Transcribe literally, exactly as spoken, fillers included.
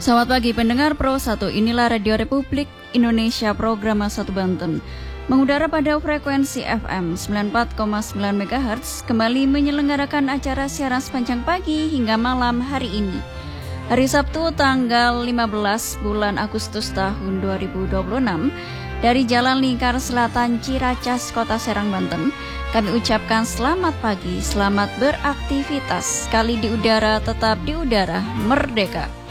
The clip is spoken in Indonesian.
Selamat pagi pendengar Pro satu, inilah Radio Republik Indonesia program satu Banten. Mengudara pada frekuensi F M sembilan puluh empat koma sembilan megahertz, kembali menyelenggarakan acara siaran sepanjang pagi hingga malam hari ini. Hari Sabtu tanggal lima belas bulan Agustus tahun dua ribu dua puluh enam, dari Jalan Lingkar Selatan Ciracas, Kota Serang, Banten, kami ucapkan selamat pagi, selamat beraktivitas. Kali di udara tetap di udara, merdeka.